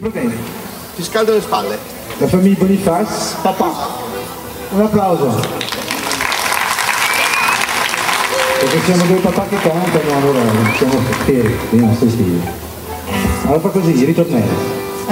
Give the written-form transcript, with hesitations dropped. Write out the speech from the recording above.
problemi? Ti scaldo le spalle. La famiglia Boniface? Papà. Un applauso. Perché siamo due papà che cantano, allora siamo fieri dei nostri figli. Allora fa così, ritornello.